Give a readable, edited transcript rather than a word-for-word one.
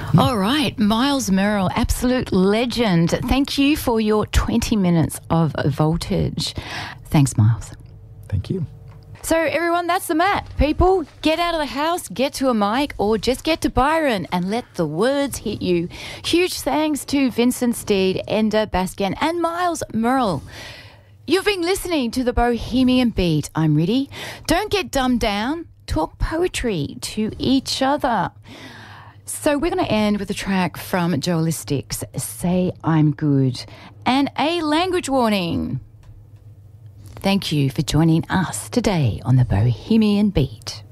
All right, Miles Merrill, absolute legend. Thank you for your 20 minutes of voltage. Thanks, Miles. Thank you. So, everyone, that's the mat. People, get out of the house, get to a mic, or just get to Byron and let the words hit you. Huge thanks to Vincent Steed, Enda Baskin, and Miles Merrill. You've been listening to the Bohemian Beat. I'm Riddy. Don't get dumbed down. Talk poetry to each other. So we're going to end with a track from Joelistics, Say I'm Good, and a language warning. Thank you for joining us today on the Bohemian Beat.